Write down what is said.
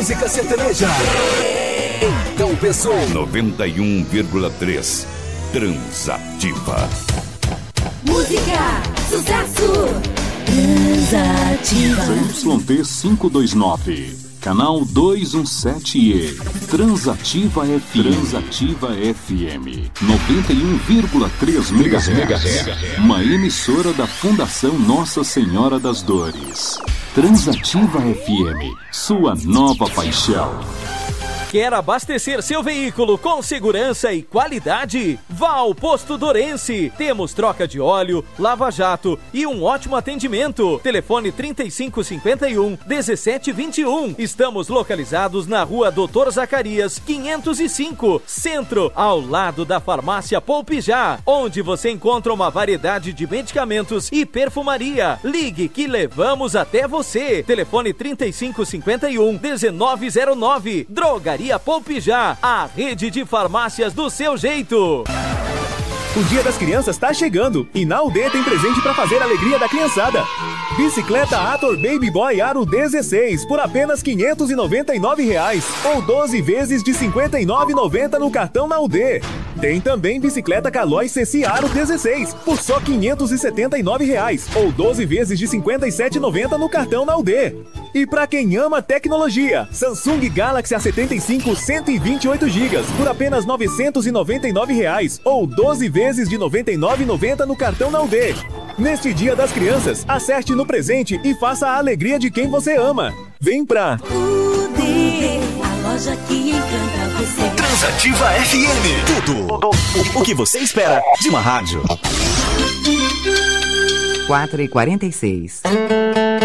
música sertaneja. Então pensou. 91,3 Transativa. Música, sucesso. Transativa. ZYT 529, canal 217E. Transativa FM. Transativa FM 91,3 MHz. Uma emissora da Fundação Nossa Senhora das Dores. Transativa FM, sua nova paixão. Quer abastecer seu veículo com segurança e qualidade? Vá ao Posto Dorense. Temos troca de óleo, lava-jato e um ótimo atendimento. Telefone 3551-1721. Estamos localizados na rua Doutor Zacarias, 505, Centro, ao lado da farmácia Poupe Já, onde você encontra uma variedade de medicamentos e perfumaria. Ligue que levamos até você. Telefone 3551-1909. Drogaria Poupe Já, a rede de farmácias do seu jeito. O Dia das Crianças está chegando e na UD tem presente para fazer a alegria da criançada. Bicicleta Ator Baby Boy Aro 16 por apenas R$ 599 ou 12 vezes de R$ 59,90 no cartão na UD. Tem também bicicleta Caloi CC Aro 16 por só R$ 579 ou 12 vezes de R$ 57,90 no cartão na UD. E para quem ama tecnologia, Samsung Galaxy A75 128 GB por apenas R$ 999 ou 12 vezes de R$ 99,90 no cartão na UD. Neste Dia das Crianças, acerte no presente e faça a alegria de quem você ama. Vem pra UD, a loja que encanta você. Transativa FM. Tudo o que você espera de uma rádio. 4h46.